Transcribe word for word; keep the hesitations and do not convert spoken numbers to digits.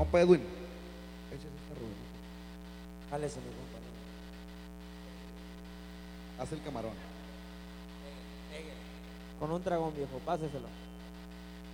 Compa Edwin. Échese esta Rubén. Jálese, mi compañero. Haz el camarón. Con un dragón, viejo, páseselo.